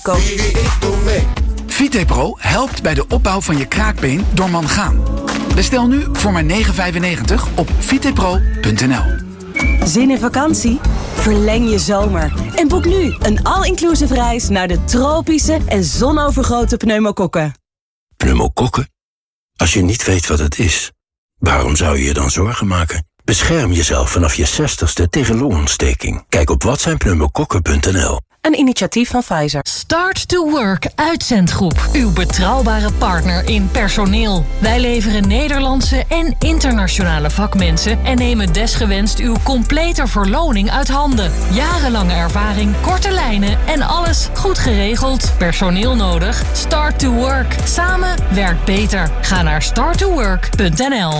Vitepro helpt bij de opbouw van je kraakbeen door mangaan. Bestel nu voor maar €9,95 op vitepro.nl. Zin in vakantie? Verleng je zomer en boek nu een all-inclusive reis naar de tropische en zonovergoten pneumokokken. Pneumokokken? Als je niet weet wat het is, waarom zou je je dan zorgen maken? Bescherm jezelf vanaf je 60ste tegen longontsteking. Kijk op watzijnpneumokokken.nl. Een initiatief van Pfizer. Start to Work uitzendgroep. Uw betrouwbare partner in personeel. Wij leveren Nederlandse en internationale vakmensen en nemen desgewenst uw complete verloning uit handen. Jarenlange ervaring, korte lijnen en alles goed geregeld. Personeel nodig? Start to Work. Samen werkt beter. Ga naar starttowork.nl.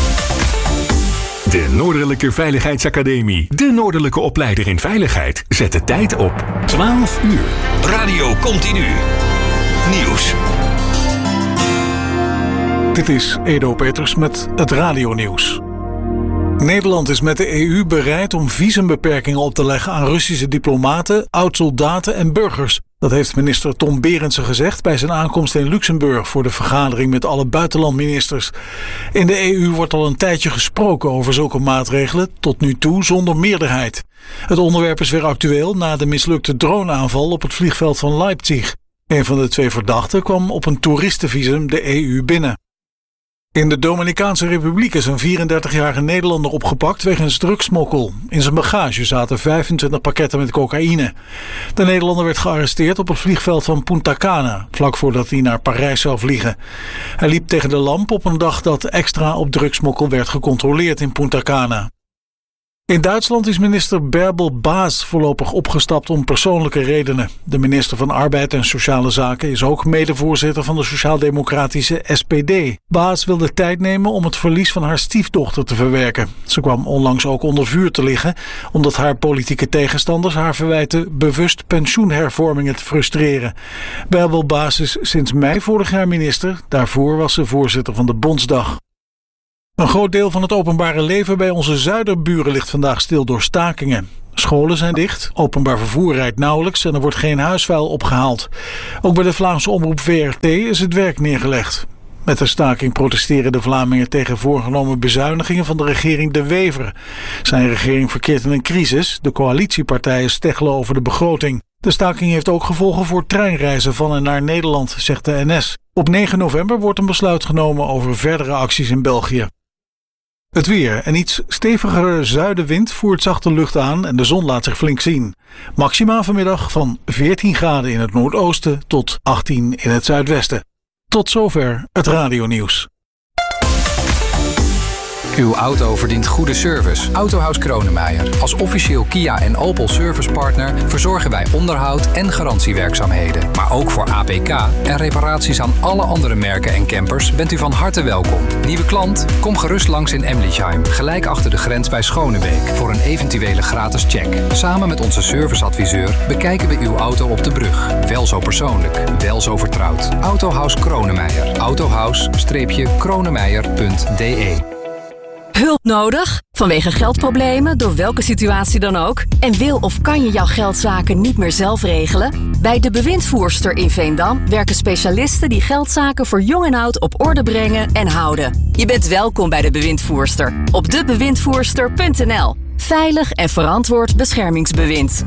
De Noordelijke Veiligheidsacademie. De Noordelijke opleider in veiligheid. Zet de tijd op 12 uur. Radio Continu. Nieuws. Dit is Edo Peters met het radionieuws. Nederland is met de EU bereid om visumbeperkingen op te leggen aan Russische diplomaten, oud-soldaten en burgers. Dat heeft minister Tom Berendsen gezegd bij zijn aankomst in Luxemburg voor de vergadering met alle buitenlandministers. In de EU wordt al een tijdje gesproken over zulke maatregelen, tot nu toe zonder meerderheid. Het onderwerp is weer actueel na de mislukte droneaanval op het vliegveld van Leipzig. Een van de twee verdachten kwam op een toeristenvisum de EU binnen. In de Dominicaanse Republiek is een 34-jarige Nederlander opgepakt wegens drugssmokkel. In zijn bagage zaten 25 pakketten met cocaïne. De Nederlander werd gearresteerd op het vliegveld van Punta Cana, vlak voordat hij naar Parijs zou vliegen. Hij liep tegen de lamp op een dag dat extra op drugssmokkel werd gecontroleerd in Punta Cana. In Duitsland is minister Bärbel Baas voorlopig opgestapt om persoonlijke redenen. De minister van Arbeid en Sociale Zaken is ook medevoorzitter van de sociaal-democratische SPD. Baas wilde tijd nemen om het verlies van haar stiefdochter te verwerken. Ze kwam onlangs ook onder vuur te liggen, omdat haar politieke tegenstanders haar verwijten bewust pensioenhervormingen te frustreren. Bärbel Baas is sinds mei vorig jaar minister. Daarvoor was ze voorzitter van de Bondsdag. Een groot deel van het openbare leven bij onze zuiderburen ligt vandaag stil door stakingen. Scholen zijn dicht, openbaar vervoer rijdt nauwelijks en er wordt geen huisvuil opgehaald. Ook bij de Vlaamse omroep VRT is het werk neergelegd. Met de staking protesteren de Vlamingen tegen voorgenomen bezuinigingen van de regering De Wever. Zijn regering verkeert in een crisis. De coalitiepartijen steggelen over de begroting. De staking heeft ook gevolgen voor treinreizen van en naar Nederland, zegt de NS. Op 9 november wordt een besluit genomen over verdere acties in België. Het weer. Een iets stevigere zuidenwind voert zachte lucht aan en de zon laat zich flink zien. Maxima vanmiddag van 14 graden in het noordoosten tot 18 in het zuidwesten. Tot zover het radionieuws. Uw auto verdient goede service. Autohaus Kronemeyer. Als officieel Kia en Opel servicepartner verzorgen wij onderhoud en garantiewerkzaamheden. Maar ook voor APK en reparaties aan alle andere merken en campers bent u van harte welkom. Nieuwe klant? Kom gerust langs in Emlichheim, gelijk achter de grens bij Schonebeek, voor een eventuele gratis check. Samen met onze serviceadviseur bekijken we uw auto op de brug. Wel zo persoonlijk, wel zo vertrouwd. Autohaus Kronemeyer. Autohaus-kronemeyer.de. Hulp nodig? Vanwege geldproblemen, door welke situatie dan ook? En wil of kan je jouw geldzaken niet meer zelf regelen? Bij De Bewindvoerster in Veendam werken specialisten die geldzaken voor jong en oud op orde brengen en houden. Je bent welkom bij De Bewindvoerster op debewindvoerster.nl. Veilig en verantwoord beschermingsbewind.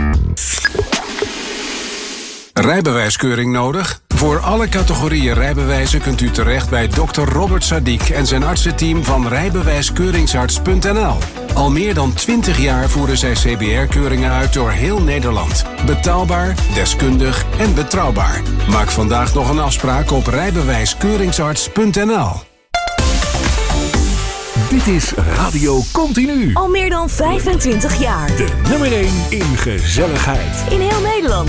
Rijbewijskeuring nodig? Voor alle categorieën rijbewijzen kunt u terecht bij Dr. Robert Sadiq en zijn artsenteam van rijbewijskeuringsarts.nl. Al meer dan 20 jaar voeren zij CBR-keuringen uit door heel Nederland. Betaalbaar, deskundig en betrouwbaar. Maak vandaag nog een afspraak op rijbewijskeuringsarts.nl. Dit is Radio Continu. Al meer dan 25 jaar. De nummer 1 in gezelligheid. In heel Nederland.